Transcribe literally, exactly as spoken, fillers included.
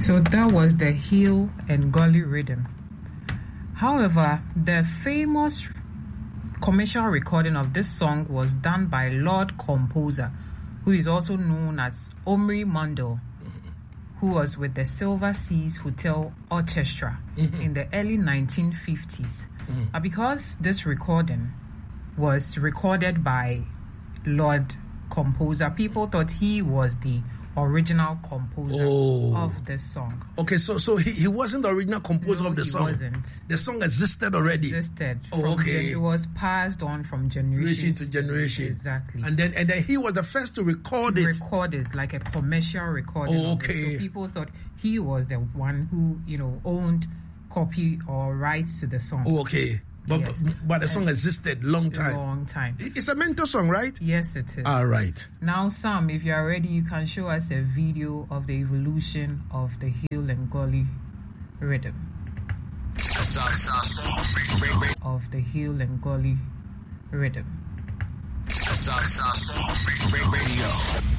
So that was the Hill and Gully rhythm. However, the famous commercial recording of this song was done by Lord Composer, who is also known as Omri Mondal, who was with the Silver Seas Hotel Orchestra mm-hmm. in the early nineteen fifties. Mm-hmm. But because this recording was recorded by Lord Composer, people thought he was the original composer oh. of the song. Okay, so so he, he wasn't the original composer no, of the he song. Wasn't. The song existed already. Existed. Oh, from okay. Gen- it was passed on from generation to generation. Exactly. And then and then he was the first to record to it. Record it like a commercial recording. Oh, okay. Of it. So people thought he was the one who, you know, owned copy or rights to the song. Oh, okay. But, yes. but, but the song and existed long time. Long time. It's a mentor song, right? Yes, it is. All right. Now, Sam, if you are ready, you can show us a video of the evolution of the Hill and Gully rhythm. Of the Hill and Gully rhythm. Radio.